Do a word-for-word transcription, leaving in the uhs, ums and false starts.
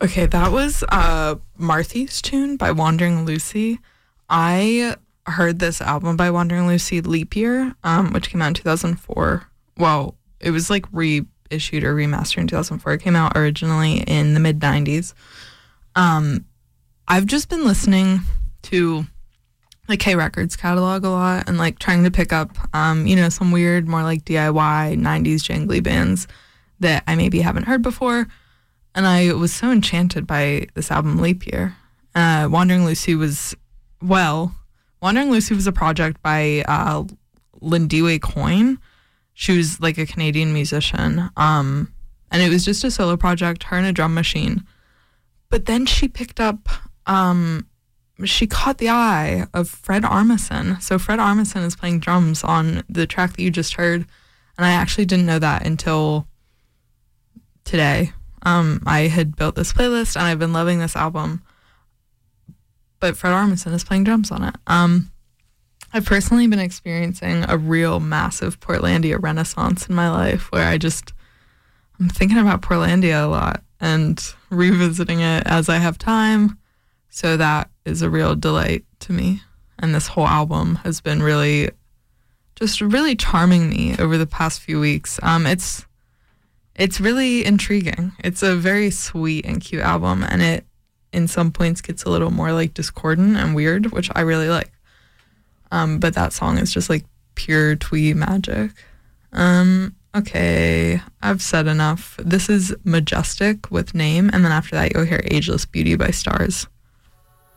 Okay, that was uh, Marthy's Tune by Wandering Lucy. I heard this album by Wandering Lucy, Leap Year, um, which came out in two thousand four. Well, it was like reissued or remastered in two thousand four. It came out originally in the mid nineties. Um, I've just been listening to the K Records catalog a lot and like trying to pick up, um, you know, some weird, more like D I Y nineties jangly bands that I maybe haven't heard before. And I was so enchanted by this album, Leap Year. Uh, Wandering Lucy was, well, Wandering Lucy was a project by uh, Lindiwe Coyne. She was like a Canadian musician. Um, and it was just a solo project, her and a drum machine. But then she picked up, um, she caught the eye of Fred Armisen. So Fred Armisen is playing drums on the track that you just heard. And I actually didn't know that until today. Um, I had built this playlist and I've been loving this album, but Fred Armisen is playing drums on it. Um, I've personally been experiencing a real massive Portlandia renaissance in my life where I just, I'm thinking about Portlandia a lot and revisiting it as I have time. So that is a real delight to me. And this whole album has been really, just really charming me over the past few weeks. Um, it's, It's really intriguing. It's a very sweet and cute album, and it, in some points, gets a little more like discordant and weird, which I really like. Um, but that song is just like pure twee magic. Um, okay, I've said enough. This is Majestic with Name, and then after that, you'll hear Ageless Beauty by Stars.